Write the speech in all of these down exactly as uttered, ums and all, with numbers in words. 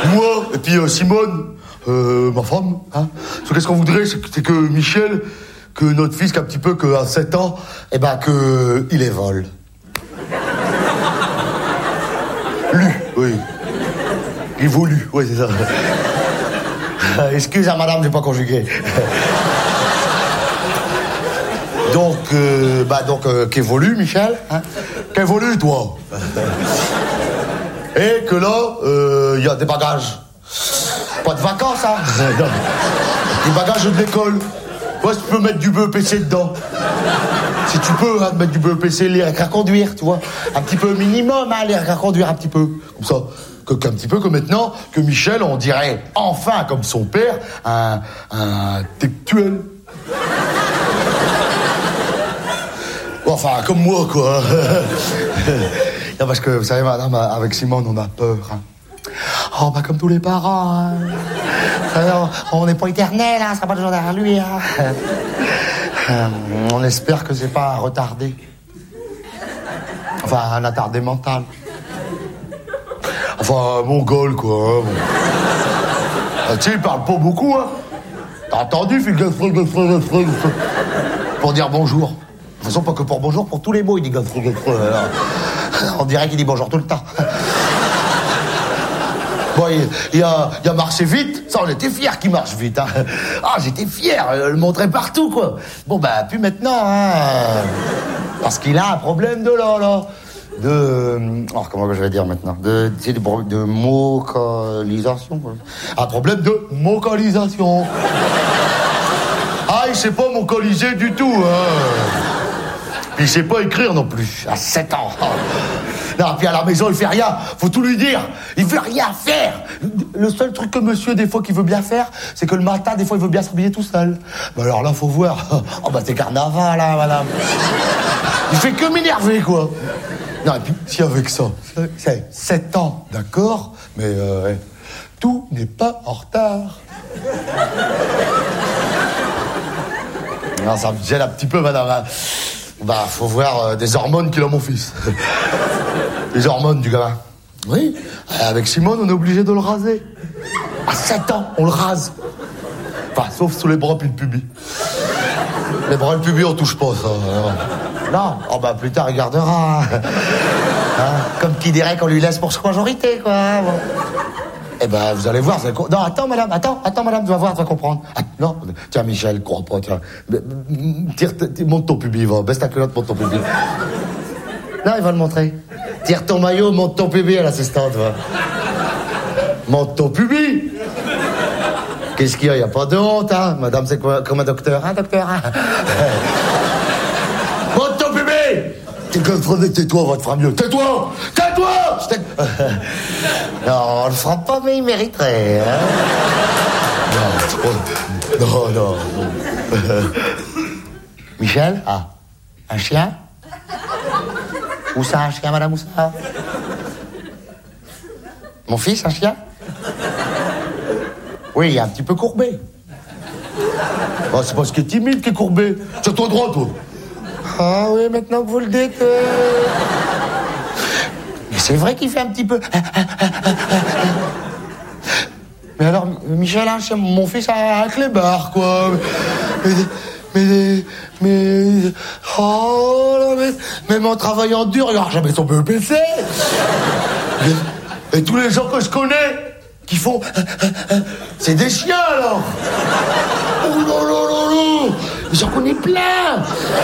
moi, et puis euh, Simone, euh, ma femme, hein. Parce que qu'est-ce qu'on voudrait, c'est que, c'est que Michel, que notre fils, qu'un petit peu, qu'à sept ans, eh ben, que il évole. Lu, oui. Évolue, oui, c'est ça. Excuse à madame, j'ai pas conjugué. Donc, euh, bah, donc, euh, qu'évolue, Michel, hein. Qu'évolue, toi. Et que là, il euh, y a des bagages. Pas de vacances, hein. Des bagages de l'école. Ouais, si tu peux mettre du B E P C dedans. Si tu peux, hein, mettre du B E P C, lire et à conduire, tu vois. Un petit peu minimum, hein, lire et à conduire un petit peu. Comme ça. Que, qu'un petit peu que maintenant, que Michel, on dirait enfin, comme son père, un, un textuel. Enfin, comme moi, quoi. Non, parce que, vous savez, madame, avec Simone, on a peur, hein. Oh, bah, comme tous les parents, hein. Alors, on n'est pas éternel, hein, ça sera pas toujours derrière lui, hein. Euh, on espère que c'est pas un retardé. Enfin, un attardé mental. Enfin, un mongol, quoi. Hein, bon. Ah, tu sais, il parle pas beaucoup, hein. T'as entendu, fil de frig, de frig, de frig, pour dire bonjour. De toute façon, pas que pour bonjour, pour tous les mots, il dit gaffreux, gaffreux. On dirait qu'il dit bonjour tout le temps. Bon, il, il, a, il a marché vite. Ça, on était fiers qu'il marche vite. Hein. Ah, j'étais fier, le montrer partout, quoi. Bon, bah, plus maintenant, hein. Parce qu'il a un problème de là, là. De... Oh, comment je vais dire maintenant? De, tu sais, de, de vocalisation, quoi. Un problème de vocalisation. Ah, il sait pas vocaliser du tout, hein. Il sait pas écrire non plus, à sept ans. Non, puis à la maison, il fait rien. Faut tout lui dire. Il veut rien faire. Le seul truc que monsieur, des fois, qu'il veut bien faire, c'est que le matin, des fois, il veut bien s'habiller tout seul. Bah alors là, faut voir. Oh, bah c'est carnaval, là, madame. Il fait que m'énerver, quoi. Non, et puis, si avec ça, c'est sept ans, d'accord, mais euh, tout n'est pas en retard. Non, ça me gêne un petit peu, madame. Bah, faut voir euh, des hormones qu'il a, mon fils. Les hormones du gamin. Oui, avec Simone, on est obligé de le raser. À sept ans, on le rase. Enfin, sauf sous les bras puis le pubis. Les bras et le pubis, on touche pas, ça. Non, oh bah plus tard, il gardera. Hein, comme qui dirait qu'on lui laisse pour sa majorité, quoi. Bon. Eh ben, vous allez voir, vous allez... Non, attends, madame, attends, attends, madame, tu vas voir, tu vas comprendre. Ah, non, tiens, Michel, crois pas, tiens. Tire, tire, monte ton pubis, va. Baisse ta culotte, monte ton pubis. Non, il va le montrer. Tire ton maillot, monte ton pubis à l'assistante, va. Monte ton pubis. Qu'est-ce qu'il y a? Il n'y a pas de honte, hein. Madame, c'est quoi, comme un docteur, hein, docteur, hein. Monte ton pubis. Tais-toi, va te faire mieux. Tais-toi. Tais-toi. Non, on le fera pas, mais il mériterait, hein. Non, non, non. Michel? Ah, un chien? Où ça, un chien, madame, où ça? Mon fils, un chien? Oui, il est un petit peu courbé. Oh, c'est parce qu'il est timide qu'il est courbé. Tiens-toi droit, toi. Ah oui, maintenant que vous le dites... Euh... Mais c'est vrai qu'il fait un petit peu... Mais alors, Michel, hein, mon fils a un clébard, quoi. Mais... Mais... Mais... Oh là, mais... Même en travaillant dur, il n'aura jamais son B E P C. Et, et tous les gens que je connais, qui font... C'est des chiens, alors. Oh là là là là. J'en connais plein.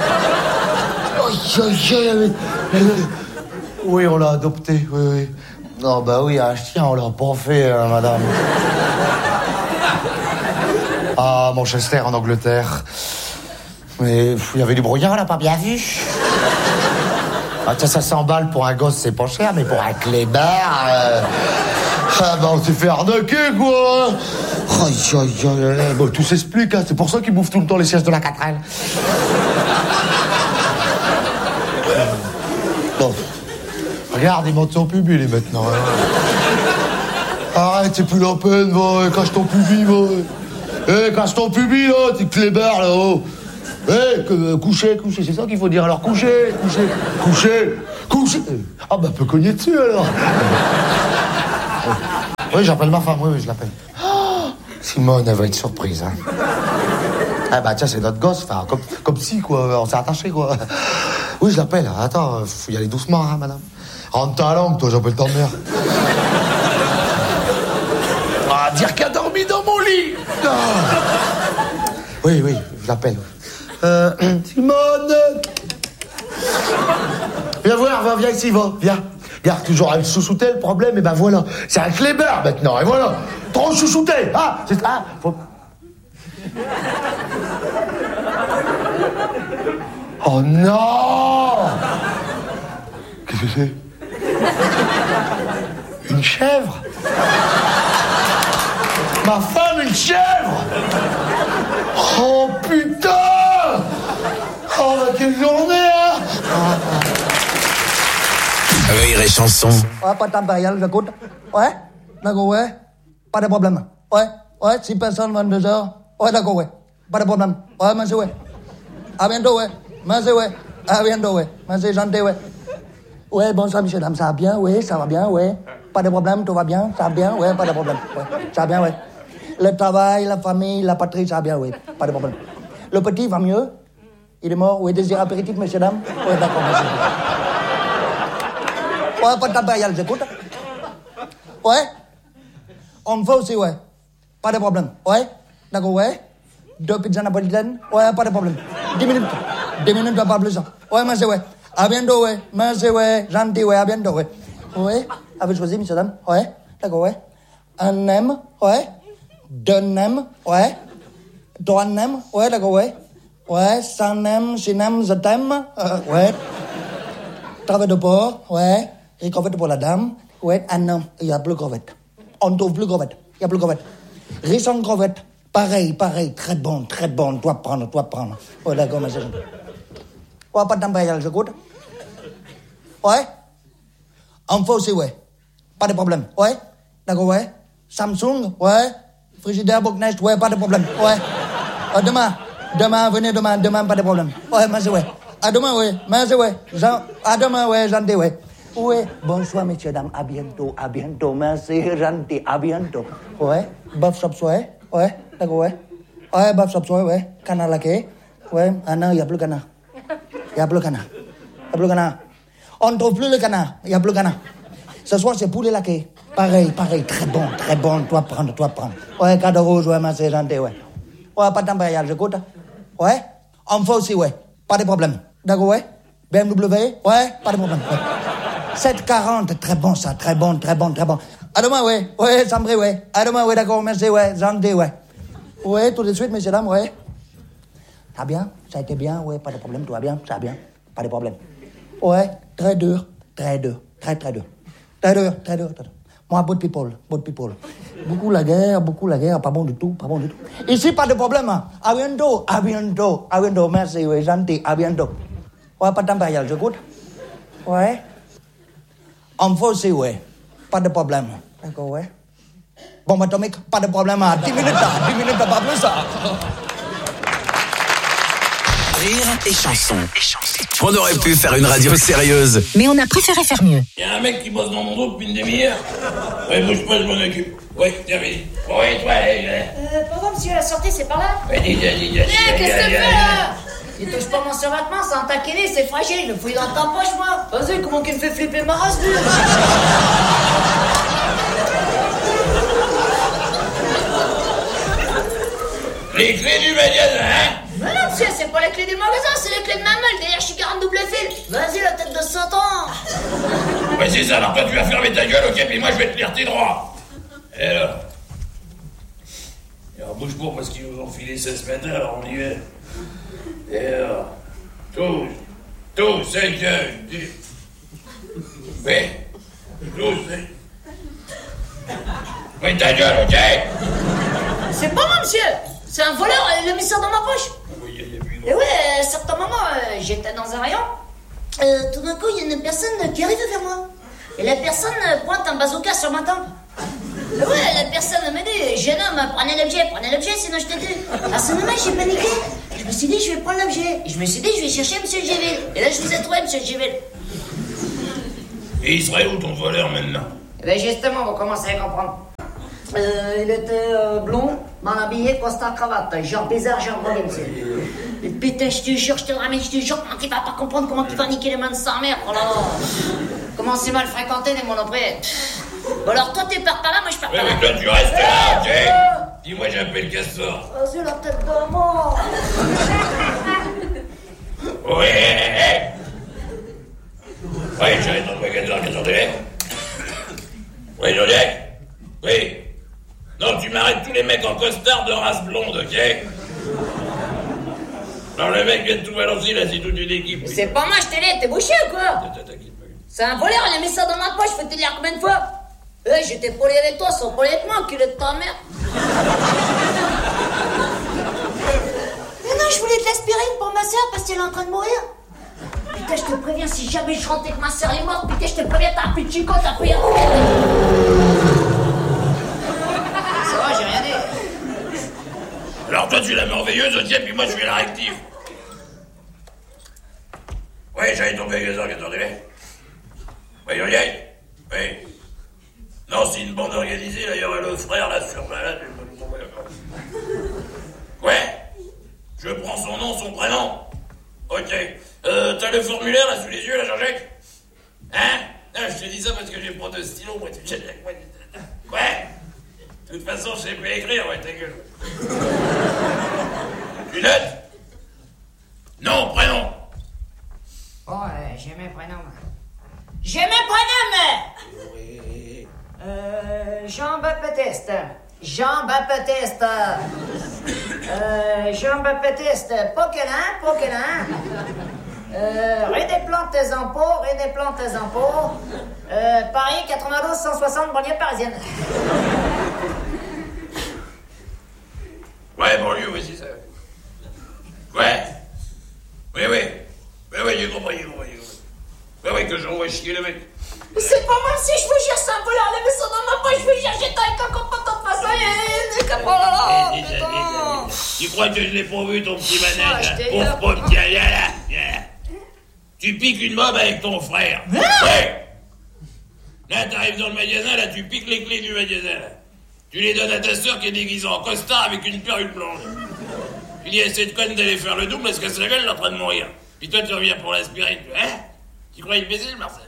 Oui, on l'a adopté, oui, oui. Non, bah oui, un chien, on l'a pas fait, hein, madame. Ah, Manchester, en Angleterre. Mais il y avait du brouillard, on l'a pas bien vu. Ah, tiens, ça s'emballe pour un gosse, c'est pas cher, mais pour un clébard... Euh... Ah, bah on s'est fait arnaquer, quoi. Aïe, aïe, aïe, aïe. Bon, tout s'explique, hein. C'est pour ça qu'ils bouffent tout le temps les sièges de la quatre L. Bon. Regarde, il monte son pubis, lui, maintenant. Hein. Arrête, c'est plus la peine, va. Cache ton pubis, va. Eh, cache ton pubis, là, t'es clébard, là-haut. Eh, que, coucher, coucher, c'est ça qu'il faut dire. Alors, coucher, coucher, coucher, coucher. Ah, bah, peut cogner dessus, alors. Oui, j'appelle ma femme, oui, oui, je l'appelle. Oh, Simone, elle va être surprise, hein. Ah bah tiens, c'est notre gosse, enfin, comme, comme si, quoi, on s'est attaché, quoi. Oui, je l'appelle, attends, faut y aller doucement, hein, madame. Rentre ta langue, toi, j'appelle ta mère. Ah, dire qu'elle a dormi dans mon lit. Ah. Oui, oui, je l'appelle. Euh, Simone. Viens voir, va, viens ici, va, viens. Regarde, toujours à me chouchouter, le problème, et ben voilà. C'est un clébard, maintenant, et voilà. Trop chouchouté, ah, c'est... Ah, faut... Oh non! Qu'est-ce que c'est? Une chèvre? Ma femme, une chèvre! Oh putain! Oh bah quelle journée, hein! Rire et chanson. Ouais, pas de temps période, j'écoute. Ouais, d'accord, ouais. Pas de problème. Ouais, ouais, si personne vingt-deux heures. Ouais, d'accord, ouais. Pas de problème. Ouais, merci, ouais. À bientôt, ouais. Merci, ouais. À bientôt, ouais. Merci, gentil, ouais. Ouais, bonsoir, monsieur, dame, ça va bien, ouais, ça va bien, ouais. Pas de problème, tout va bien, ça va bien, ouais, pas de problème. Ouais, ça va bien, ouais. Le travail, la famille, la patrie, ça va bien, ouais. Pas de problème. Le petit va mieux? Il est mort? Oui, désir apéritif, monsieur, dame? Ouais, d'accord, merci. Ouais, pas de temps période, j'écoute. Ouais. On me fait aussi, ouais. Pas de problème. Ouais. D'accord, ouais. Deux pizzas napolitaines. Ouais, pas de problème. Dix minutes. Dix minutes, pas plus. Ouais, merci, ouais. À bientôt, ouais. Merci, ouais. Gentil, ouais. À bientôt, ouais. Ouais. Avez choisi, monsieur, dame? Ouais. D'accord, ouais. Un nem. Ouais. Deux nems. Ouais. Trois nems. Ouais, d'accord, ouais. Ouais. Cinq nems. Six nems. Je t'aime. Euh, ouais. Travail de porc. Ouais. Et crevette pour la dame. Ouais. Un nom. Il n'y a plus de crevette. On trouve plus de crevette. Il n'y a plus de crevette. Riche en crevette. Pareil, pareil. Très bon, très bon. Toi prendre, toi prendre. Ouais, d'accord, monsieur. Ouais, pas de temps période, j'écoute. Ouais. En fait aussi, ouais. Pas de problème. Ouais. D'accord, ouais. Samsung, ouais. Frigidaire, Bocnest, ouais, pas de problème. Ouais. Euh, demain. Demain, venez demain. Demain, pas de problème. Ouais, merci, ouais. À demain, ouais. Merci, ouais. Jean... À demain, ouais, gentil, ouais. Ouais. Bonsoir, messieurs, dames. À bientôt, à bientôt. Merci, gentil. À bientôt. Ouais. Baf, chop, ouais. Ouais. D'accord, ouais. Ouais, baf, chop, ouais. Canard laqué. Ouais. Ah non, il n'y a plus de canard. Il n'y a plus de canard. Il n'y a plus de canard. On ne trouve plus le canard. Il n'y a plus de canard. Ce soir, c'est poulet laqué. Pareil, pareil. Très bon, très bon. Toi prendre, toi prendre. Ouais, cadeau rouge, ouais, merci, gentil, ouais. Ouais, pas de temps période, j'écoute. Ouais. On fait aussi, ouais. Pas de problème. D'accord, ouais. B M W, ouais, pas de problème. Ouais. sept quarante, très bon ça, très bon, très bon, très bon. À demain, ouais. Ouais, Sambré, ouais. À demain, ouais, d'accord, merci, ouais. Gentil, ouais. Ouais, tout de suite, messieurs, dames, ouais. Ça va bien? Ça a été bien? Ouais, pas de problème, tout va bien? Ça va bien? Pas de problème. Ouais, très dur, très dur, très, très dur. Très dur, très dur, très dur. Moi, bout de people, bout de people. Beaucoup la guerre, beaucoup la guerre, pas bon du tout, pas bon du tout. Ici, pas de problème, hein. À bientôt, à bientôt, à bientôt, merci, ouais, gentil, à bientôt. Ouais, pas de temps période, j'écoute. Ouais. En fait aussi, ouais. Pas de problème. D'accord, ouais. Bombe atomique, pas de problème, hein. dix minutes, dix minutes, pas plus, ça. Rire et chanson. On aurait pu faire une radio sérieuse, mais on a préféré faire mieux. Il y a un mec qui bosse dans mon dos depuis une demi-heure. Ouais, bouge pas, je m'en occupe. Ouais, terminé. Ouais, toi, allez, allez. Euh, pardon, monsieur, la sortie, c'est par là? Ouais, dis, dis, dis, dis. Eh, qu'est-ce que tu fais, là? Il touche pas mon survêtement, c'est un taquené, c'est fragile, je le fouille dans ta poche, moi. Vas-y, comment qu'il me fait flipper ma race, lui? Les clés du magasin, hein? Mais non, monsieur, c'est pas les clés du magasin, c'est les clés de ma meule, derrière, je suis quarante double fil. Vas-y, la tête de Satan. Ouais, c'est ça, alors toi, tu vas fermer ta gueule, ok, puis moi, je vais te lire tes droits. Et alors? Et alors, bouge pas, parce qu'ils nous ont filé seize mètres, alors on y va. Et alors? Tous, tous, c'est que... Oui, tous, c'est... Oui, ta gueule, ok? C'est pas moi, monsieur. C'est un voleur, il l'a mis ça dans ma poche. Oui, il y a plus de... Et ouais, à un certain moment, euh, j'étais dans un rayon. Euh, tout d'un coup, il y a une personne qui arrive vers moi. Et la personne euh, pointe un bazooka sur ma tempe. Et ouais, la personne me dit, jeune homme, prenez l'objet, prenez l'objet, sinon je te tue. À ce moment, j'ai paniqué. Je me suis dit, je vais prendre l'objet. Et je me suis dit, je vais chercher monsieur Géville. Et là, je vous ai trouvé, monsieur Géville. Et il serait où ton voleur maintenant? Et ben justement, vous commencez à comprendre. Euh, il était euh, blond, mal habillé, costard, cravate. Genre bizarre, genre drôle, monsieur. Et putain, je te jure, je te le ramène, je te jure, comment tu vas pas comprendre, comment tu vas niquer les mains de sa mère. Oh là là. Comment c'est mal fréquenté les monoprés. Bon alors toi tu pars par là, moi je pars par Ouais, là. mais toi tu restes là, ok? Dis-moi, j'appelle Castor. Oh, c'est la tête de mort. Oui, oui, j'arrête dans le magasin, qu'est-ce que t'es? Oui, Jodiac? Oui. Non, tu m'arrêtes tous les mecs en costard de race blonde, ok? Non, le mec vient de tout balancer, là, c'est toute une équipe. C'est pas moi, je t'ai dit, t'es bouché ou quoi? C'est un voleur, il a mis ça dans ma poche, je peux te dire combien de fois? Eh, j'étais poli avec toi, sans poli avec moi, enculé de ta mère. Mais non, je voulais de l'aspirine pour ma soeur parce qu'elle est en train de mourir. Putain, je te préviens, si jamais je rentre et que ma soeur est morte, putain, je te préviens, t'as un plus de chico, t'as pris un... Ça va, j'ai rien dit. Alors toi, tu es la merveilleuse, ok, puis moi, je suis la réactive. Oui, j'allais ton magasin, qu'est-ce que t'es? Oui, Jodiac? Oui. Non, c'est une bande organisée, là, il y aurait le frère, là, sur là, là. Ouais. Je prends son nom, son prénom. Ok. Euh, t'as le formulaire, là, sous les yeux, là, Jean-Jacques? Hein? Ah, je te dis ça parce que j'ai pas de stylo, moi, tu sais. Ouais. De toute façon, je sais pas écrire, ouais, ta gueule. Tu notes? Non, prénom. Oh, euh, j'ai mes prénoms. J'ai mes prénoms. Oui. Euh, Jean-Baptiste. Jean-Baptiste. Euh, Jean-Baptiste. Poquelin, Poquelin. Euh, rue des Plantes des Impôts, rue des Plantes des Impôts. Euh, Paris, quatre-vingt-douze cent soixante, banlieue parisienne. Ouais, banlieue, oui, c'est ça. Ouais. Oui, oui. Oui, oui, j'ai compris, j'ai compris. Oui, oui, que j'envoie chier le mec. C'est pas moi, si je vous jure, c'est un voleur, il a mis ça dans ma poche, je vous jure, j'étais avec un copain de façon, et c'est comme oh là là, putain. Tu crois que je l'ai pas vu, ton petit Ah, manette, je là? t'ai Pauvre eu. pomme, tiens, viens là, viens là. Tu piques une mob avec ton frère. Ah. Ouais. Là, t'arrives dans le magasin, là, tu piques les clés du magasin, là. Tu les donnes à ta soeur qui est déguisée en costard avec une perruque blanche. Tu dis à cette conne d'aller faire le double parce que sa gueule, elle est en train de mourir. Puis toi, tu reviens pour l'aspirine, hein? Tu croyais le baiser, le Marcel?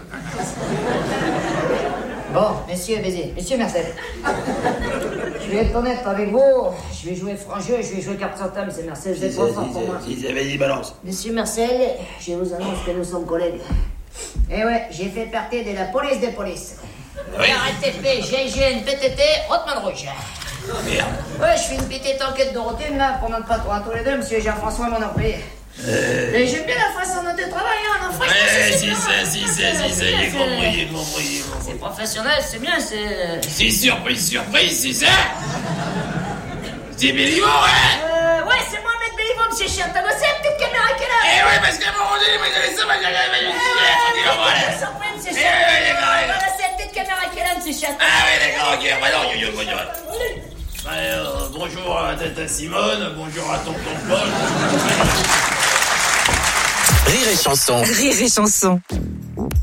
Bon, messieurs, baiser, monsieur Marcel. Je vais être honnête avec vous, je vais jouer franc jeu, je vais jouer carte sur table, c'est Marcel, vous êtes trop fort pour moi. Si, vas-y, balance. Monsieur Marcel, je vous annonce que nous sommes collègues. Eh ouais, j'ai fait partie de la police des polices. Oui. R T P, G I G N, P T T, Rottman Rouge. Merde. Ouais, je fais une petite enquête de routine là pour notre patron à tous les deux, monsieur Jean-François Monoprix. Euh... Et j'aime bien la façon dont tu travailles, hein, non, franchement, Ouais, c'est si, bien, ça, si, ça, si, ça, j'ai compris, j'ai compris, j'ai compris. c'est professionnel, c'est bien, c'est... C'est surprise, surprise, c'est ça? C'est Béliveau, hein? Euh, ouais, c'est Mohamed Béliveau, monsieur Chien. T'as bossé la petite caméra qui est là? Eh ouais, parce qu'à un moment donné, moi, j'avais ça, moi, j'avais ça, Ah, voilà. surprise, monsieur Eh Chien. ouais, d'accord, d'accord. Voilà, c'est la petite caméra qui est là, monsieur Chien. Ah oui, d'accord, ok, bah non, yo, yo, bonjour. Euh, bonjour à Tata Simone, bonjour à Tonton Paul. Rire et chanson. Rire et chanson.